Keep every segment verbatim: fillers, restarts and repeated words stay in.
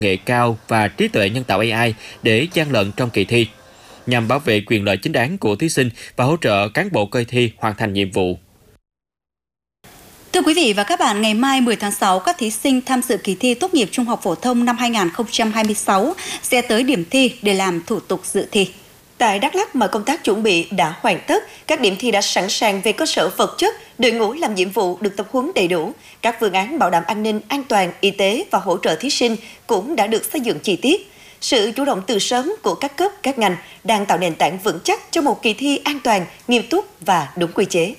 nghệ cao và trí tuệ nhân tạo A I để gian lận trong kỳ thi, nhằm bảo vệ quyền lợi chính đáng của thí sinh và hỗ trợ cán bộ coi thi hoàn thành nhiệm vụ. Thưa quý vị và các bạn, ngày mai mười tháng sáu, các thí sinh tham dự kỳ thi tốt nghiệp trung học phổ thông năm hai nghìn không trăm hai mươi sáu sẽ tới điểm thi để làm thủ tục dự thi. Tại Đắk Lắk, mọi công tác chuẩn bị đã hoàn tất, các điểm thi đã sẵn sàng về cơ sở vật chất, đội ngũ làm nhiệm vụ được tập huấn đầy đủ, các phương án bảo đảm an ninh, an toàn, y tế và hỗ trợ thí sinh cũng đã được xây dựng chi tiết. Sự chủ động từ sớm của các cấp, các ngành đang tạo nền tảng vững chắc cho một kỳ thi an toàn, nghiêm túc và đúng quy chế.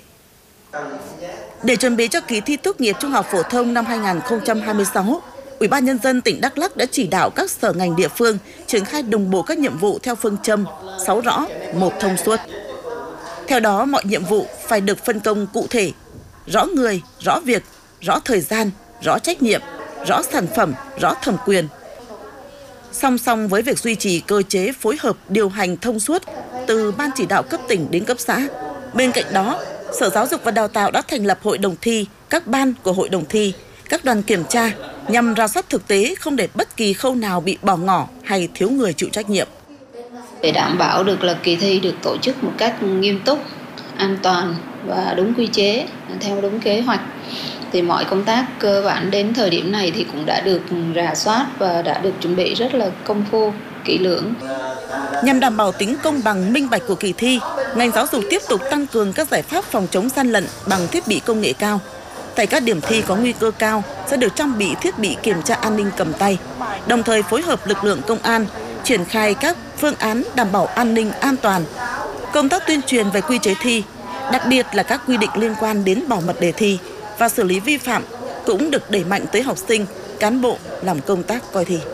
Để chuẩn bị cho kỳ thi tốt nghiệp trung học phổ thông năm hai nghìn không trăm hai mươi sáu, Ủy ban Nhân dân tỉnh Đắk Lắk đã chỉ đạo các sở ngành địa phương triển khai đồng bộ các nhiệm vụ theo phương châm sáu rõ, một thông suốt. Theo đó, mọi nhiệm vụ phải được phân công cụ thể, rõ người, rõ việc, rõ thời gian, rõ trách nhiệm, rõ sản phẩm, rõ thẩm quyền. Song song với việc duy trì cơ chế phối hợp điều hành thông suốt từ ban chỉ đạo cấp tỉnh đến cấp xã, bên cạnh đó, Sở Giáo dục và Đào tạo đã thành lập hội đồng thi, các ban của hội đồng thi, các đoàn kiểm tra nhằm rà soát thực tế không để bất kỳ khâu nào bị bỏ ngỏ hay thiếu người chịu trách nhiệm. Để đảm bảo được là kỳ thi được tổ chức một cách nghiêm túc, an toàn và đúng quy chế, theo đúng kế hoạch, thì mọi công tác cơ bản đến thời điểm này thì cũng đã được rà soát và đã được chuẩn bị rất là công phu, kỹ lưỡng. Nhằm đảm bảo tính công bằng, minh bạch của kỳ thi, ngành giáo dục tiếp tục tăng cường các giải pháp phòng chống gian lận bằng thiết bị công nghệ cao. Tại các điểm thi có nguy cơ cao sẽ được trang bị thiết bị kiểm tra an ninh cầm tay, đồng thời phối hợp lực lượng công an triển khai các phương án đảm bảo an ninh an toàn. Công tác tuyên truyền về quy chế thi, đặc biệt là các quy định liên quan đến bảo mật đề thi và xử lý vi phạm cũng được đẩy mạnh tới học sinh, cán bộ làm công tác coi thi.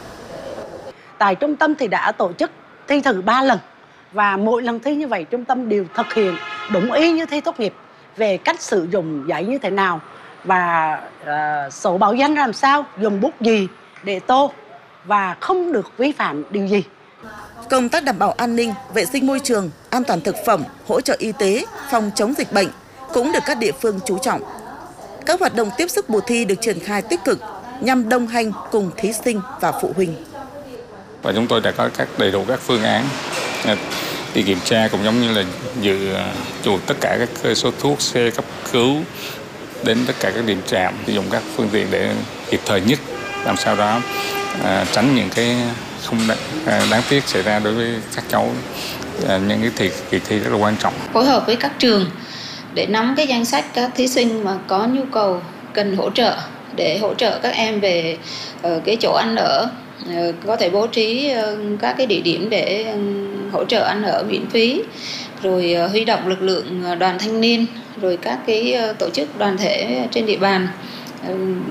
Tại trung tâm thì đã tổ chức thi thử ba lần và mỗi lần thi như vậy trung tâm đều thực hiện đúng y như thi tốt nghiệp về cách sử dụng giấy như thế nào và uh, sổ báo danh làm sao, dùng bút gì để tô và không được vi phạm điều gì. Công tác đảm bảo an ninh, vệ sinh môi trường, an toàn thực phẩm, hỗ trợ y tế, phòng chống dịch bệnh cũng được các địa phương chú trọng. Các hoạt động tiếp sức mùa thi được triển khai tích cực nhằm đồng hành cùng thí sinh và phụ huynh. Và chúng tôi đã có các đầy đủ các phương án đi kiểm tra, cũng giống như là dự trù tất cả các cơ số thuốc, xe cấp cứu đến tất cả các điểm trạm, dùng các phương tiện để kịp thời nhất, làm sao đó à, tránh những cái không đáng, à, đáng tiếc xảy ra đối với các cháu, à, những cái thì, kỳ thi rất là quan trọng. Phối hợp với các trường để nắm cái danh sách các thí sinh mà có nhu cầu cần hỗ trợ, để hỗ trợ các em về uh, cái chỗ ăn ở, uh, có thể bố trí uh, các cái địa điểm để um, hỗ trợ ăn ở miễn phí, rồi uh, huy động lực lượng đoàn thanh niên, rồi các cái uh, tổ chức đoàn thể trên địa bàn. Uh,